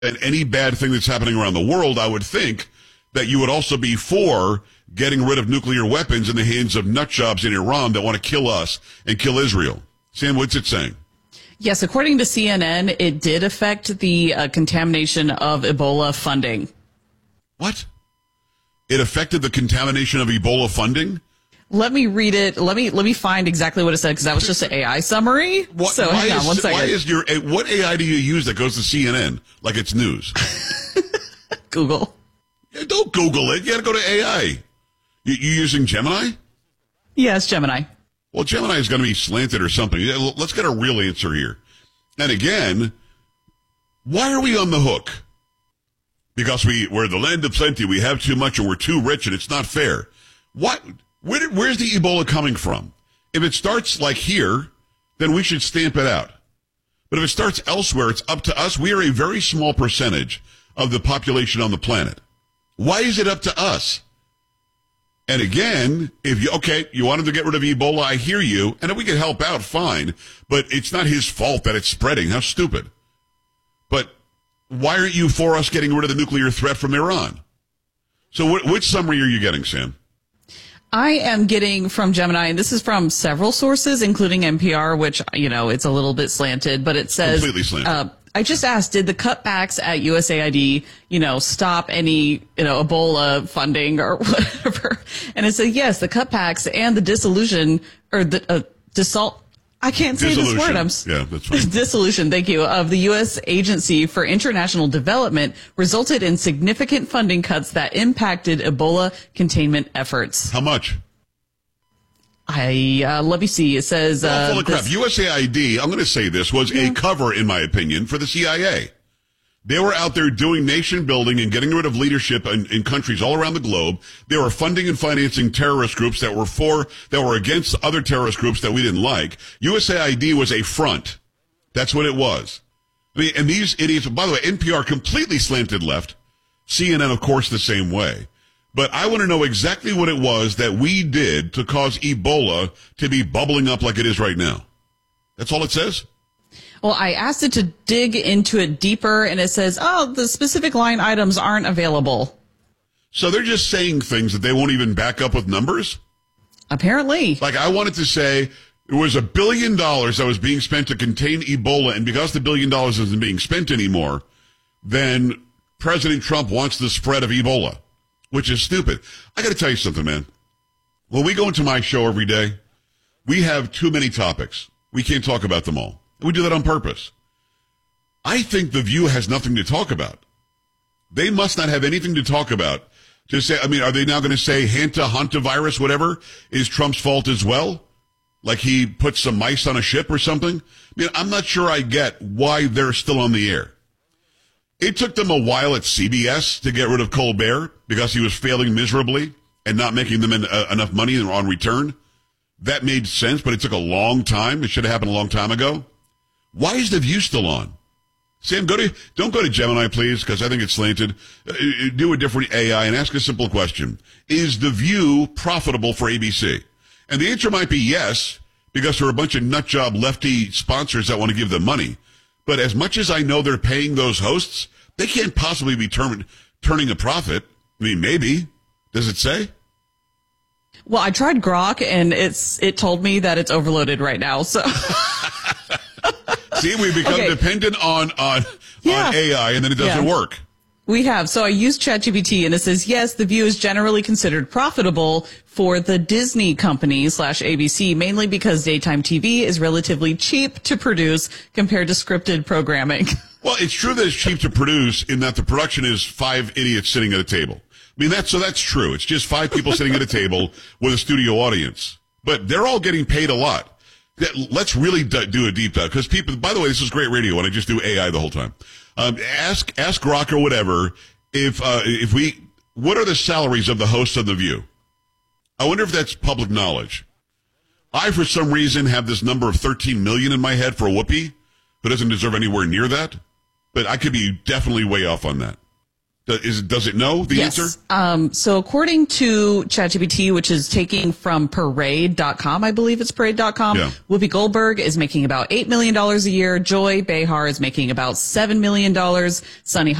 and any bad thing that's happening around the world, I would think that you would also be for getting rid of nuclear weapons in the hands of nutjobs in Iran that want to kill us and kill Israel. Sam, what's it saying? Yes, according to CNN, it did affect the contamination of Ebola funding. What? It affected the contamination of Ebola funding? Let me read it. Let me find exactly what it said, because that was just an AI summary. Hang on one second. What AI do you use that goes to CNN like it's news? Google. Yeah, don't Google it. You got to go to AI. You using Gemini? Yes, Gemini. Well, Gemini is going to be slanted or something. Let's get a real answer here. And again, why are we on the hook? Because we're the land of plenty. We have too much and we're too rich and it's not fair. What? Where's the Ebola coming from? If it starts like here, then we should stamp it out. But if it starts elsewhere, it's up to us. We are a very small percentage of the population on the planet. Why is it up to us? And again, if you wanted to get rid of Ebola, I hear you, and if we can help out, fine. But it's not his fault that it's spreading. How stupid. But why aren't you for us getting rid of the nuclear threat from Iran? So which summary are you getting, Sam? I am getting from Gemini, and this is from several sources, including NPR, which, it's a little bit slanted, but it says, completely slanted. I just asked, did the cutbacks at USAID, stop any, Ebola funding or whatever? And it said, yes, the cutbacks and the dissolution, or the, I can't say this word. Yeah, that's fine. Dissolution, thank you, of the U.S. Agency for International Development resulted in significant funding cuts that impacted Ebola containment efforts. How much? Let me see. It says... full of crap. USAID, I'm going to say this, was a cover, in my opinion, for the CIA. They were out there doing nation building and getting rid of leadership in countries all around the globe. They were funding and financing terrorist groups that were against other terrorist groups that we didn't like. USAID was a front. That's what it was. And these idiots, by the way, NPR completely slanted left. CNN, of course, the same way. But I want to know exactly what it was that we did to cause Ebola to be bubbling up like it is right now. That's all it says? Well, I asked it to dig into it deeper, and it says, the specific line items aren't available. So they're just saying things that they won't even back up with numbers? Apparently. Like, I wanted to say there was $1 billion that was being spent to contain Ebola, and because the $1 billion isn't being spent anymore, then President Trump wants the spread of Ebola, which is stupid. I got to tell you something, man. When we go into my show every day, we have too many topics. We can't talk about them all. We do that on purpose. I think The View has nothing to talk about. They must not have anything to talk about. To say, are they now going to say hantavirus, whatever, is Trump's fault as well? Like he put some mice on a ship or something? I'm not sure I get why they're still on the air. It took them a while at CBS to get rid of Colbert because he was failing miserably and not making them enough money on return. That made sense, but it took a long time. It should have happened a long time ago. Why is The View still on? Sam, don't go to Gemini, please, because I think it's slanted. Do a different AI and ask a simple question. Is The View profitable for ABC? And the answer might be yes, because there are a bunch of nutjob lefty sponsors that want to give them money. But as much as I know they're paying those hosts, they can't possibly be turning a profit. Maybe. Does it say? Well, I tried Grok, and it told me that it's overloaded right now, so... See, we become dependent on AI, and then it doesn't work. We have. So I used ChatGPT, and it says, yes, The View is generally considered profitable for the Disney company / ABC, mainly because daytime TV is relatively cheap to produce compared to scripted programming. Well, it's true that it's cheap to produce in that the production is 5 idiots sitting at a table. That's true. It's just 5 people sitting at a table with a studio audience. But they're all getting paid a lot. Let's really do a deep dive, because people, by the way, this is great radio when I just do AI the whole time. Ask Grok or whatever, what are the salaries of the hosts of The View? I wonder if that's public knowledge. I, for some reason, have this number of 13 million in my head for Whoopi, who doesn't deserve anywhere near that, but I could be definitely way off on that. Does it know the answer? So according to ChatGPT, which is taking from Parade.com, I believe it's Parade.com, Yeah. Whoopi Goldberg is making about $8 million a year. Joy Behar is making about $7 million. Sunny